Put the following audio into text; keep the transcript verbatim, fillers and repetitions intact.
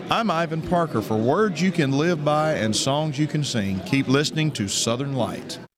I'm Ivan Parker. For words you can live by and songs you can sing, keep listening to Southern Light.